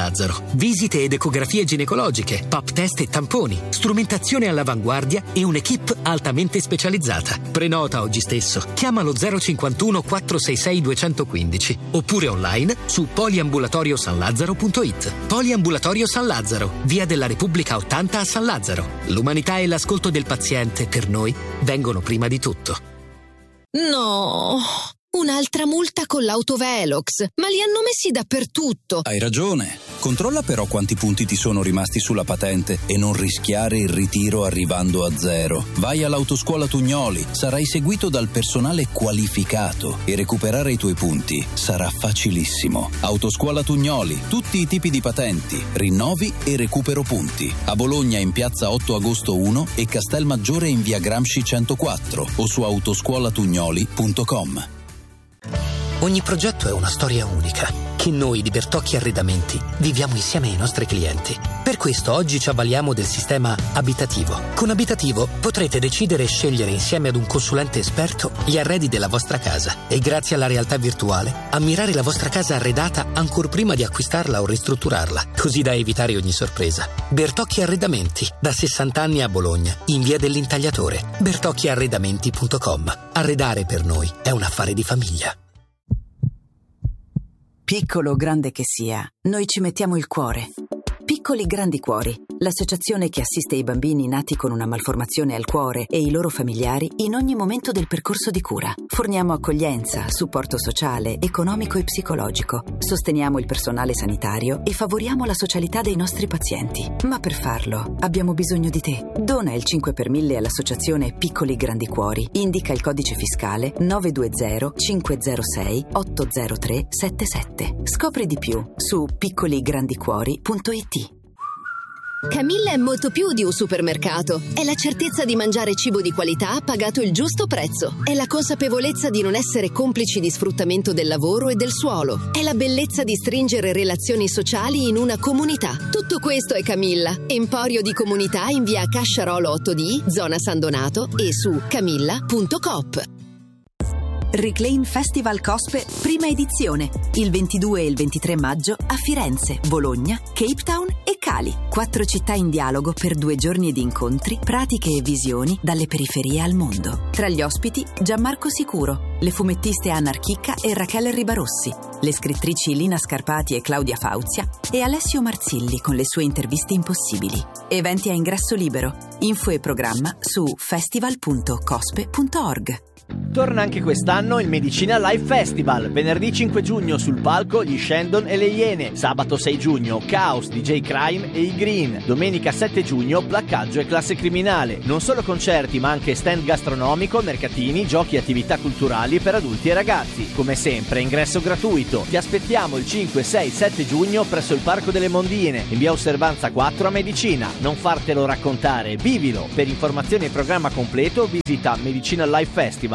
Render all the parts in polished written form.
Lazzaro. Visite ed ecografie ginecologiche, pap test e tamponi, strumentazione all'avanguardia e un'equipe altamente specializzata. Prenota oggi stesso. Chiama lo 051 466 215 oppure online su poliambulatoriosanlazzaro.it. Poliambulatorio San Lazzaro, via della Repubblica 80 a San Lazzaro. L'umanità e l'ascolto del paziente per noi vengono prima di tutto. No, un'altra multa con l'auto Velox, ma li hanno messi dappertutto. Hai ragione. Controlla però quanti punti ti sono rimasti sulla patente e non rischiare il ritiro arrivando a 0. Vai all'Autoscuola Tugnoli, sarai seguito dal personale qualificato e recuperare i tuoi punti sarà facilissimo. Autoscuola Tugnoli, tutti i tipi di patenti, rinnovi e recupero punti. A Bologna in piazza 8 agosto 1 e Castelmaggiore in via Gramsci 104 o su autoscuolatugnoli.com. Ogni progetto è una storia unica che noi di Bertocchi Arredamenti viviamo insieme ai nostri clienti. Per questo oggi ci avvaliamo del sistema abitativo. Con Abitativo potrete decidere e scegliere insieme ad un consulente esperto gli arredi della vostra casa e grazie alla realtà virtuale ammirare la vostra casa arredata ancor prima di acquistarla o ristrutturarla, così da evitare ogni sorpresa. Bertocchi Arredamenti, da 60 anni a Bologna, in via dell'Intagliatore. bertocchiarredamenti.com. Arredare per noi è un affare di famiglia. Piccolo o grande che sia, noi ci mettiamo il cuore. Piccoli Grandi Cuori, l'associazione che assiste i bambini nati con una malformazione al cuore e i loro familiari in ogni momento del percorso di cura. Forniamo accoglienza, supporto sociale, economico e psicologico. Sosteniamo il personale sanitario e favoriamo la socialità dei nostri pazienti. Ma per farlo abbiamo bisogno di te. Dona il 5 per 1000 all'associazione Piccoli Grandi Cuori. Indica il codice fiscale 920 506 803 77. Scopri di più su piccoligrandicuori.it. Camilla è molto più di un supermercato. È la certezza di mangiare cibo di qualità pagato il giusto prezzo. È la consapevolezza di non essere complici di sfruttamento del lavoro e del suolo. È la bellezza di stringere relazioni sociali in una comunità. Tutto questo è Camilla. Emporio di comunità in via Casciarolo 8D, zona San Donato e su camilla.coop. Reclaim Festival Cospe, prima edizione, il 22 e il 23 maggio a Firenze, Bologna, Cape Town e Cali. 4 città in dialogo per 2 giorni di incontri, pratiche e visioni dalle periferie al mondo. Tra gli ospiti Gianmarco Sicuro, le fumettiste Anna Archicca e Rachele Ribarossi, le scrittrici Lina Scarpati e Claudia Fauzia e Alessio Marzilli con le sue interviste impossibili. Eventi a ingresso libero. Info e programma su festival.cospe.org. Torna anche quest'anno il Medicina Live Festival. Venerdì 5 giugno sul palco gli Shandon e le Iene. Sabato 6 giugno Chaos, DJ Crime e i Green. Domenica 7 giugno Placcaggio e Classe Criminale. Non solo concerti ma anche stand gastronomico, mercatini, giochi e attività culturali per adulti e ragazzi. Come sempre ingresso gratuito. Ti aspettiamo il 5, 6, 7 giugno presso il Parco delle Mondine in via Osservanza 4 a Medicina. Non fartelo raccontare, vivilo. Per informazioni e programma completo visita medicinalifefestival.it.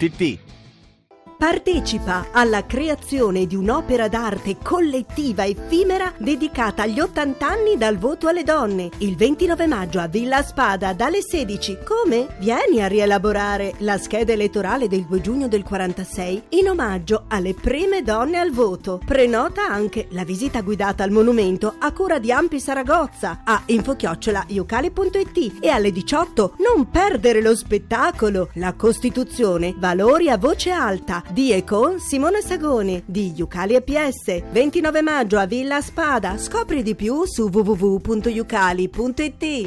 Partecipa alla creazione di un'opera d'arte collettiva effimera dedicata agli 80 anni dal voto alle donne. Il 29 maggio a Villa Spada dalle 16. Come? Vieni a rielaborare la scheda elettorale del 2 giugno del 46 in omaggio alle prime donne al voto. Prenota anche la visita guidata al monumento a cura di Ampi Saragozza a info@iucali.it e alle 18 non perdere lo spettacolo La Costituzione, valori a voce alta di e con Simone Sagoni di Iucali EPS. 29 maggio a Villa Spada. Scopri di più su www.iucali.it.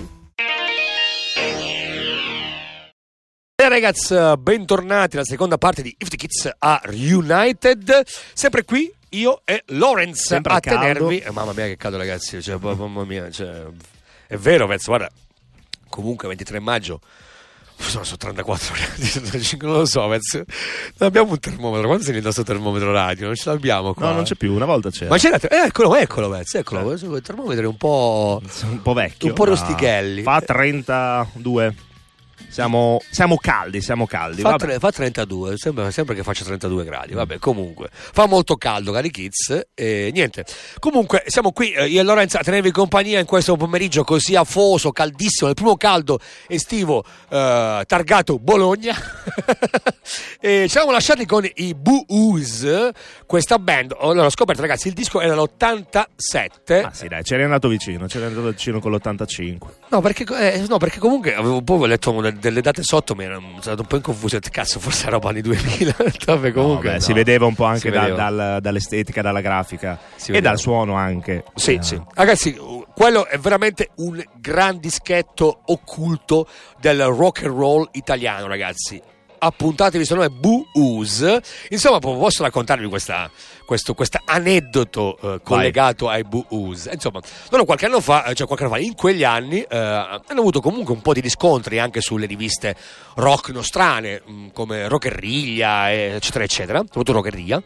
Ragazzi, bentornati alla seconda parte di If the Kids Are United. Sempre qui io e Lorenz sempre a caldo. Tenervi. Mamma mia che caldo, ragazzi, cioè, mamma mia, cioè, è vero, Vez, guarda, comunque 23 maggio sono 34 gradi, non lo so, Vez. Non abbiamo un termometro. Quando se ne dà sto termometro radio? Non ce l'abbiamo qua. No, non c'è più, una volta c'era. Ma c'era, eccolo, Vez, eccolo. Il termometro è un po' vecchio, un po' rustichelli. Fa 32. Siamo caldi. Fa 32, sembra che faccia 32 gradi. Vabbè, comunque fa molto caldo, cari kids. E niente. Comunque siamo qui io e Lorenzo a tenervi compagnia in questo pomeriggio così afoso, caldissimo, il primo caldo estivo targato Bologna. E ci eravamo lasciati con i Boo-Oos, questa band. Allora ho scoperto, ragazzi, il disco era l'87. Ah sì, dai, c'eri andato vicino con l'85. No, perché comunque avevo letto delle date sotto, mi ero stato un po' in confusione. Cazzo, forse era roba anni 2000. Vabbè, comunque no. Si vedeva un po' anche dall'estetica, dalla grafica e dal suono anche. Sì. Ragazzi, quello è veramente un gran dischetto occulto del rock and roll italiano, ragazzi. Appuntatevi, se no è Boo-Oos. Insomma, posso raccontarvi questo aneddoto collegato ai Boo-Oos. Insomma, qualche anno fa, in quegli anni hanno avuto comunque un po' di riscontri anche sulle riviste rock nostrane, come Rockeriglia, eccetera eccetera, soprattutto Rockeriglia.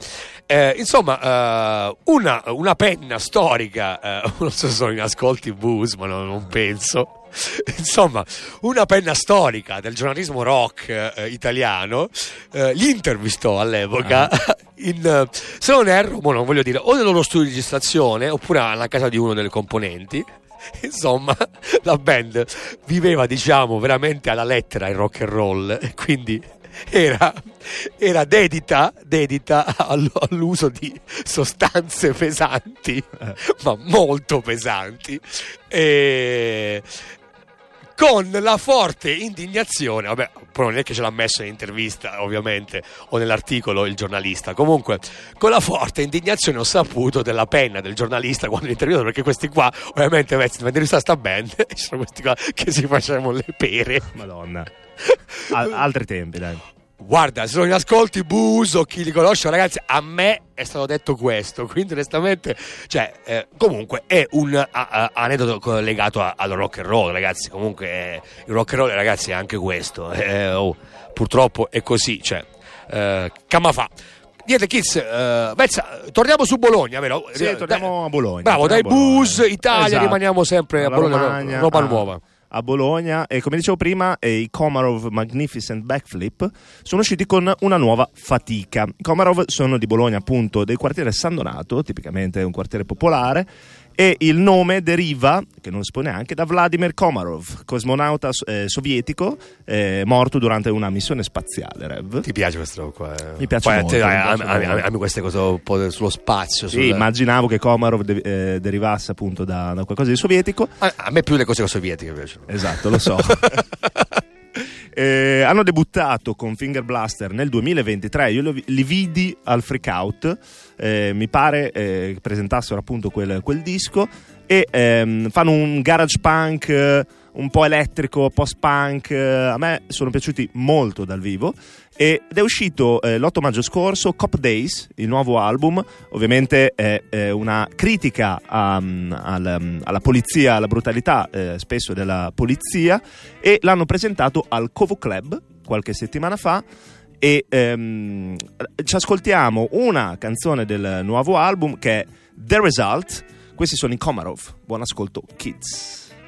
Una penna storica, non so se sono in ascolti Boo-Oos, ma non penso. Insomma, una penna storica del giornalismo rock italiano li intervistò all'epoca se non erro, non voglio dire, o nel loro studio di registrazione oppure alla casa di uno dei componenti. Insomma, la band viveva, diciamo, veramente alla lettera il rock and roll, e quindi era dedita all'uso di sostanze pesanti, ma molto pesanti, e con la forte indignazione, vabbè, non è che ce l'ha messo in intervista ovviamente o nell'articolo il giornalista, comunque con la forte indignazione ho saputo della penna del giornalista quando l'intervistato, perché questi qua ovviamente mentre sta band ci sono questi qua che si facevano le pere. Madonna. Altri tempi, dai. Guarda, se sono in ascolti Boo-Oos o chi li conosce, ragazzi, a me è stato detto questo, quindi onestamente, comunque è un aneddoto legato al rock and roll, ragazzi. Comunque il rock and roll, ragazzi, è anche questo, purtroppo è così, camma fa. Niente, kids, Vezza, torniamo su Bologna, vero? Sì, torniamo a Bologna. Bravo, dai Boo-Oos, Italia, esatto. Rimaniamo sempre a Bologna, Romagna, roba nuova. A Bologna, e come dicevo prima, i Komarov Magnificent Backflip sono usciti con una nuova fatica. I Komarov sono di Bologna, appunto, del quartiere San Donato, tipicamente un quartiere popolare, e il nome deriva, che non si può neanche, da Vladimir Komarov, cosmonauta sovietico, morto durante una missione spaziale, Rev. Ti piace questo qua? Mi piace molto. Ami queste cose un po' sullo spazio. Sì, immaginavo che Komarov derivasse appunto da qualcosa di sovietico. A me più le cose sovietiche piacciono. Esatto, lo so. Hanno debuttato con Finger Blaster nel 2023. Io li vidi al Freakout, mi pare presentassero appunto quel disco, e fanno un garage punk un po' elettrico, post-punk. A me sono piaciuti molto dal vivo, ed è uscito l'8 maggio scorso Cop Days, il nuovo album. Ovviamente è una critica alla polizia, alla brutalità spesso della polizia, e l'hanno presentato al Covo Club qualche settimana fa, e ci ascoltiamo una canzone del nuovo album che è The Result. Questi sono i Komarov. Buon ascolto, kids.